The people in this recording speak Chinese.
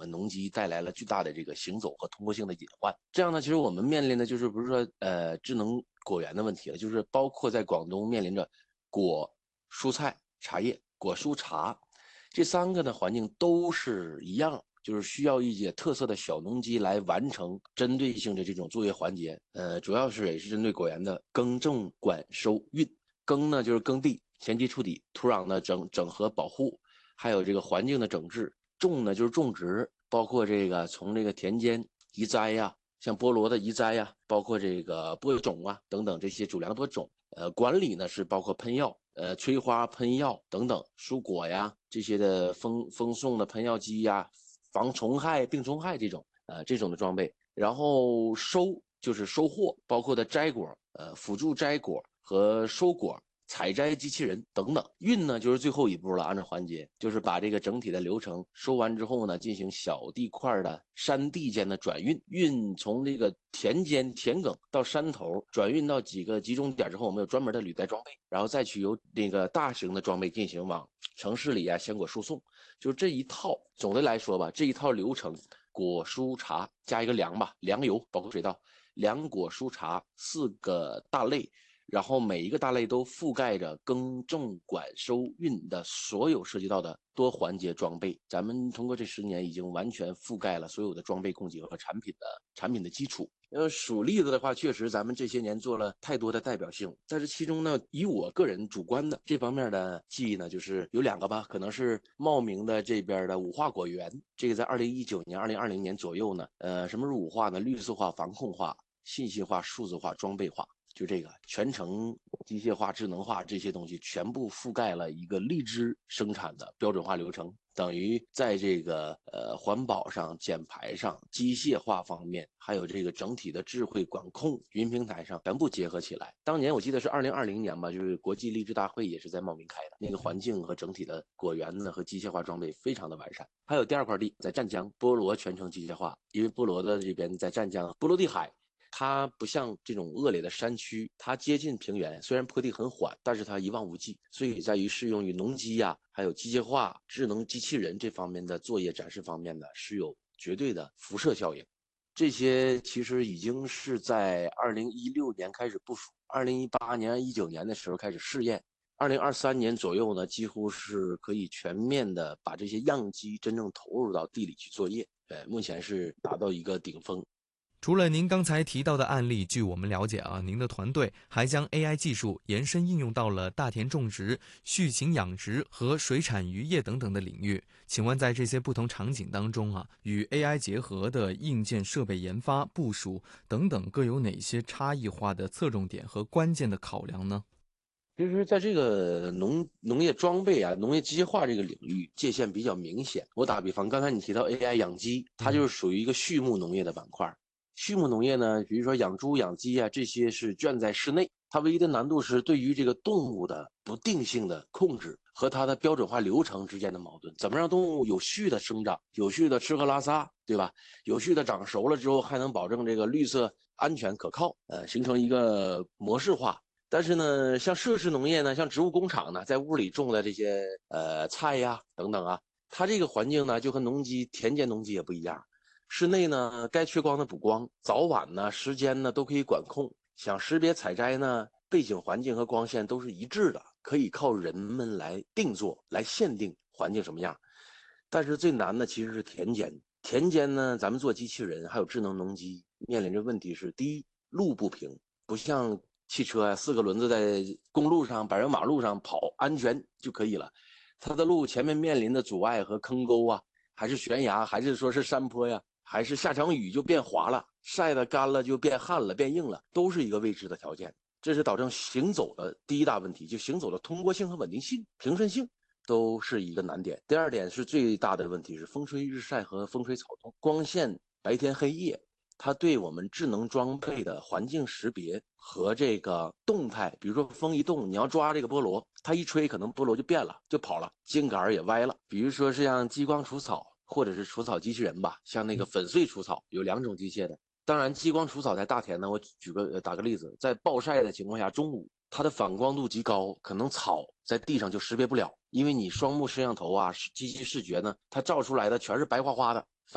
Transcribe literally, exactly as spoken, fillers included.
们农机带来了巨大的这个行走和通过性的隐患。这样呢，其实我们面临的就是不是说呃智能果园的问题了，就是包括在广东面临着果、蔬菜、茶叶、果蔬茶这三个呢环境都是一样。就是需要一些特色的小农机来完成针对性的这种作业环节，呃，主要是也是针对果园的耕种、管收、运。耕呢就是耕地、前期处理、土壤的整整合保护，还有这个环境的整治。种呢就是种植，包括这个从这个田间移栽呀，像菠萝的移栽呀，包括这个播种啊等等这些主粮播种。呃，管理呢是包括喷药。呃，催花、喷药等等，蔬果呀这些的风风送的喷药机呀，防虫害、病虫害这种呃这种的装备。然后收就是收获，包括的摘果、呃辅助摘果和收果。采摘机器人等等。运呢就是最后一步了，按照环节就是把这个整体的流程收完之后呢，进行小地块的山地间的转运。运从这个田间田埂到山头，转运到几个集中点之后，我们有专门的履带装备，然后再去由那个大型的装备进行往城市里啊鲜果输送。就这一套，总的来说吧，这一套流程，果蔬茶加一个粮吧，粮油包括水稻，粮果蔬茶四个大类。然后每一个大类都覆盖着耕种、管收、运的所有涉及到的多环节装备。咱们通过这十年已经完全覆盖了所有的装备供给和产品的产品的基础。呃，数例子的话，确实咱们这些年做了太多的代表性，在这其中呢，以我个人主观的这方面的记忆呢，就是有两个吧，可能是茂名的这边的五化果园，这个在二零一九年、二零二零年左右呢，呃，什么是五化呢？绿色化、防控化、信息化、数字化、装备化。就这个全程机械化、智能化这些东西全部覆盖了一个荔枝生产的标准化流程，等于在这个呃环保上、减排上、机械化方面，还有这个整体的智慧管控云平台上全部结合起来。当年我记得是二零二零年吧，就是国际荔枝大会也是在茂名开的，那个环境和整体的果园呢和机械化装备非常的完善。还有第二块地在湛江，菠萝全程机械化，因为菠萝的这边在湛江波罗的海。它不像这种恶劣的山区，它接近平原，虽然坡地很缓，但是它一望无际，所以在于适用于农机呀、啊，还有机械化、智能机器人这方面的作业展示方面呢，是有绝对的辐射效应。这些其实已经是在二零一六年开始部署，二零一八年、一九年的时候开始试验，二零二三年左右呢，几乎是可以全面的把这些样机真正投入到地里去作业。呃，目前是达到一个顶峰。 除了您刚才提到的案例，据我们了解啊，您的团队还将 A I 技术延伸应用到了大田种植、畜禽养殖和水产渔业等等的领域。请问，在这些不同场景当中啊，与 A I 结合的硬件设备研发、部署等等，各有哪些差异化的侧重点和关键的考量呢？ 其实，在这个农农业装备啊、农业机械化这个领域，界限比较明显。我打比方，刚才你提到 A I 养鸡，它就是属于一个畜牧农业的板块。畜牧农业呢，比如说养猪、养鸡啊，这些是圈在室内，它唯一的难度是对于这个动物的不定性的控制和它的标准化流程之间的矛盾。怎么让动物有序的生长、有序的吃喝拉撒，对吧？有序的长熟了之后，还能保证这个绿色、安全、可靠，呃，形成一个模式化。但是呢，像设施农业呢，像植物工厂呢，在屋里种的这些呃菜呀等等啊，它这个环境呢就和农机、田间农机也不一样。室内呢，该缺光的补光，早晚呢时间呢都可以管控。想识别采摘呢，背景环境和光线都是一致的，可以靠人们来定做、来限定环境什么样。但是最难的其实是田间，田间呢，咱们做机器人还有智能农机，面临着问题是：第一，路不平，不像汽车啊，四个轮子在公路上、柏油马路上跑，安全就可以了。它的路前面面临的阻碍和坑沟啊，还是悬崖，还是说是山坡呀，还是下场雨就变滑了，晒的干了就变旱了、变硬了，都是一个未知的条件。这是导致行走的第一大问题，就行走的通过性和稳定性、平顺性都是一个难点。第二点是最大的问题是风吹日晒和风吹草动，光线白天黑夜。它对我们智能装备的环境识别和这个动态，比如说风一动，你要抓这个菠萝，它一吹，可能菠萝就变了，就跑了，茎杆也歪了。比如说是像激光除草，或者是除草机器人吧，像那个粉碎除草，有两种机械的。当然，激光除草在大田呢，我举个打个例子，在暴晒的情况下，中午它的反光度极高，可能草在地上就识别不了，因为你双目摄像头啊，机器视觉呢，它照出来的全是白花花的，